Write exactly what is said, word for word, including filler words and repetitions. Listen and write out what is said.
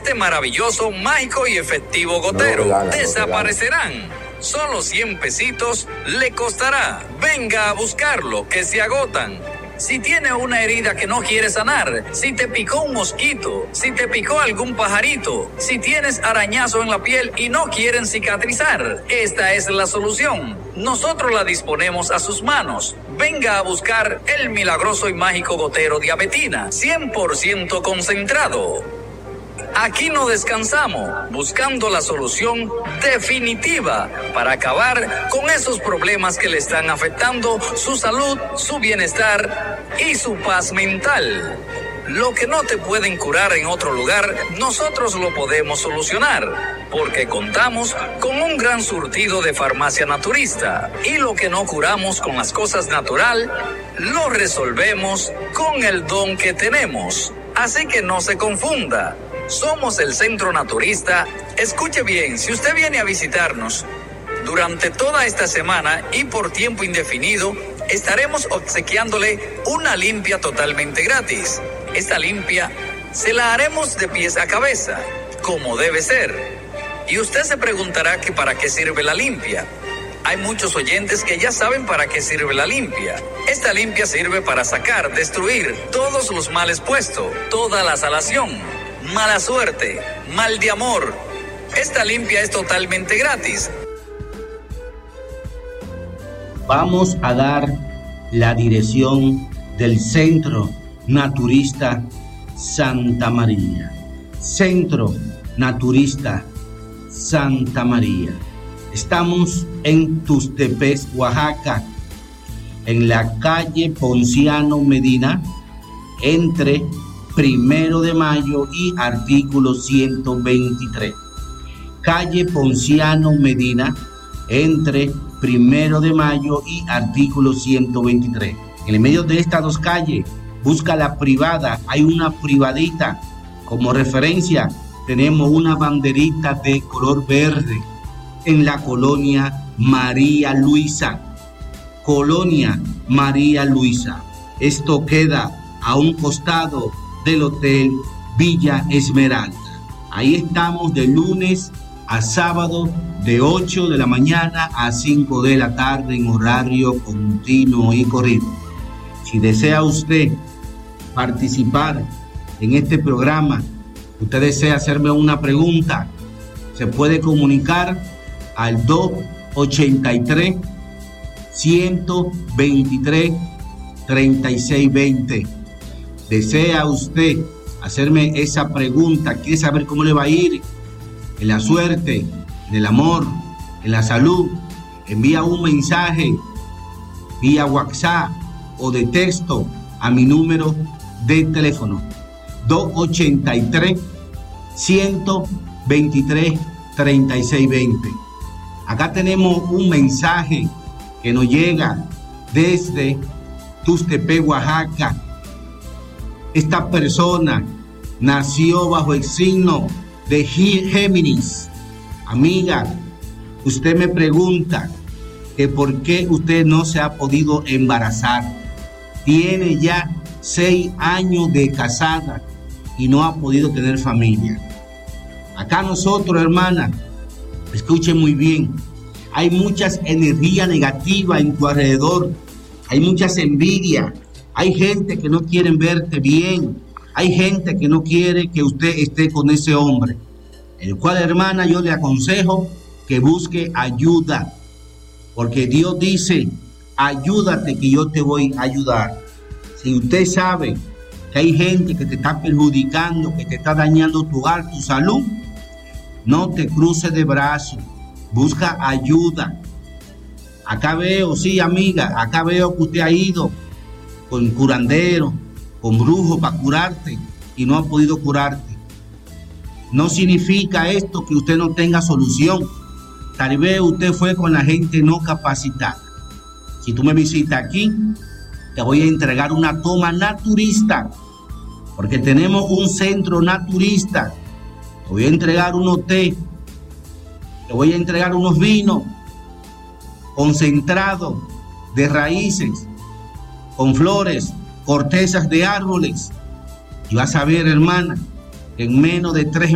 este maravilloso, mágico y efectivo gotero. No, regala, desaparecerán. No, solo cien pesitos le costará. Venga a buscarlo, que se agotan. Si tiene una herida que no quiere sanar, si te picó un mosquito, si te picó algún pajarito, si tienes arañazo en la piel y no quieren cicatrizar, esta es la solución. Nosotros la disponemos a sus manos. Venga a buscar el milagroso y mágico gotero Diabetina, cien por ciento concentrado. Aquí no descansamos, buscando la solución definitiva para acabar con esos problemas que le están afectando su salud, su bienestar y su paz mental. Lo que no te pueden curar en otro lugar, nosotros lo podemos solucionar, porque contamos con un gran surtido de farmacia naturista. Y lo que no curamos con las cosas natural, lo resolvemos con el don que tenemos. Así que no se confunda. Somos el Centro Naturista. Escuche bien, si usted viene a visitarnos durante toda esta semana y por tiempo indefinido, estaremos obsequiándole una limpia totalmente gratis. Esta limpia se la haremos de pies a cabeza, como debe ser. Y usted se preguntará que para qué sirve la limpia. Hay muchos oyentes que ya saben para qué sirve la limpia. Esta limpia sirve para sacar, destruir todos los males puestos, toda la salación, mala suerte, mal de amor. Esta limpia es totalmente gratis. Vamos a dar la dirección del Centro Naturista Santa María. Centro Naturista Santa María. Estamos en Tustepec, Oaxaca, en la calle Ponciano Medina, entre Primero de Mayo y artículo ciento veintitrés. Calle Ponciano Medina, entre Primero de Mayo y artículo ciento veintitrés. En el medio de estas dos calles, busca la privada, hay una privadita. Como referencia, tenemos una banderita de color verde en la colonia María Luisa. Colonia María Luisa. Esto queda a un costado del Hotel Villa Esmeralda. Ahí estamos de lunes a sábado de ocho de la mañana a cinco de la tarde en horario continuo y corrido. Si desea usted participar en este programa, usted desea hacerme una pregunta, se puede comunicar al dos ochenta y tres, ciento veintitrés, treinta y seis veinte. ¿Desea usted hacerme esa pregunta? ¿Quiere saber cómo le va a ir en la suerte, en el amor, en la salud? Envía un mensaje vía WhatsApp o de texto a mi número de teléfono dos ochenta y tres, ciento veintitrés, treinta y seis veinte. Acá tenemos un mensaje que nos llega desde Tustepec, Oaxaca. Esta persona nació bajo el signo de Géminis. Amiga, usted me pregunta que por qué usted no se ha podido embarazar. Tiene ya seis años de casada y no ha podido tener familia. Acá nosotros, hermana, escuche muy bien, hay muchas energías negativas en tu alrededor, hay muchas envidias, hay gente que no quiere verte bien, hay gente que no quiere que usted esté con ese hombre, el cual, hermana, yo le aconsejo que busque ayuda, porque Dios dice, ayúdate que yo te voy a ayudar. Si usted sabe que hay gente que te está perjudicando, que te está dañando tu hogar, tu salud, no te cruces de brazos, busca ayuda. Acá veo, sí, amiga, acá veo que usted ha ido con curandero, con brujo para curarte y no ha podido curarte. No significa esto que usted no tenga solución. Tal vez usted fue con la gente no capacitada. Si tú me visitas aquí, te voy a entregar una toma naturista, porque tenemos un centro naturista. Te voy a entregar unos té, te voy a entregar unos vinos concentrados de raíces, con flores, cortezas de árboles. Y vas a ver, hermana, en menos de tres